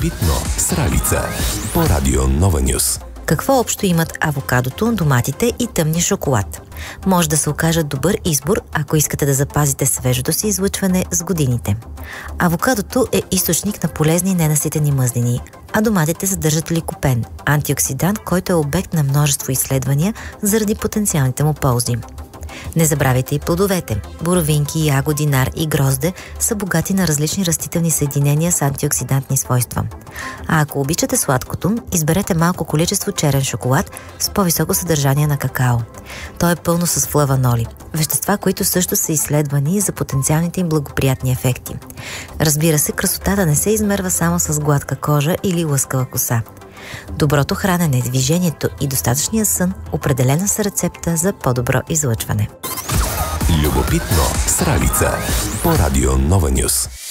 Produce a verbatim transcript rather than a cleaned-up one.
Любопитно с Ралица по Радио Нова Нюс. Какво общо имат авокадото, доматите и тъмния шоколад? Може да се окажат добър избор, ако искате да запазите свежото си излъчване с годините. Авокадото е източник на полезни ненаситени мъзнини, а доматите съдържат ликопен, антиоксидант, който е обект на множество изследвания заради потенциалните му ползи. Не забравяйте и плодовете. Боровинки, ягоди, нар и грозде са богати на различни растителни съединения с антиоксидантни свойства. А ако обичате сладкото, изберете малко количество черен шоколад с по-високо съдържание на какао. Той е пълно с флаваноли, вещества, които също са изследвани за потенциалните им благоприятни ефекти. Разбира се, красотата не се измерва само с гладка кожа или лъскава коса. Доброто хранене, движението и достатъчния сън определена са рецепта за по-добро излъчване. Любопитно с Ралица по Радио Нова Нюс.